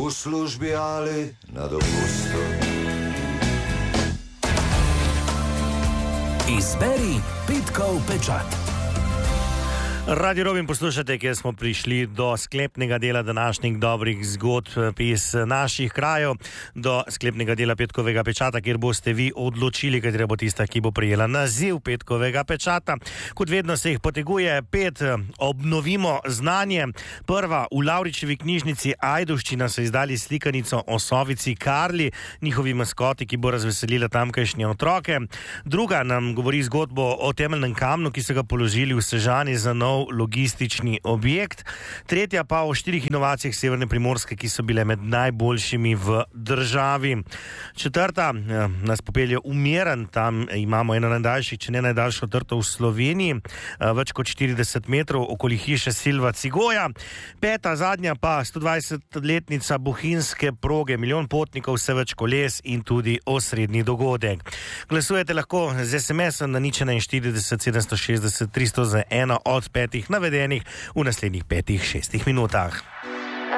v službi ali na dopustu. Izberi petkov pečat. Radio Robin poslušate, kjer smo prišli do sklepnega dela današnjih dobrih zgodb iz naših krajev, do sklepnega dela petkovega pečata, kjer boste vi odločili, katera bo tista, ki bo prejela naziv petkovega pečata. Kot vedno se jih poteguje 5, obnovimo znanje. Prva, v Lavričevi knjižnici Ajdovščina so izdali slikanico o sovici Karli, njihovi maskoti, ki bo razveselila tamkajšnje otroke. Druga nam govori zgodbo o temeljnem kamnu, ki so ga položili v Sežani za nov logistični objekt. Tretja pa o 4 inovacijah Severne Primorske, ki so bile med najboljšimi v državi. Četrta nas popelje v Miren, tam imamo eno najdaljših, če ne najdaljšo trto v Sloveniji, več kot 40 metrov okoli hiše Silva Cigoja. Peta, zadnja pa 120-letnica bohinjske proge, milijon potnikov, vse več koles in tudi osrednji dogodek. Glasujete lahko z SMS-om na 041 760 300 za eno od 5 navedenih v naslednjih 5-6 minutah.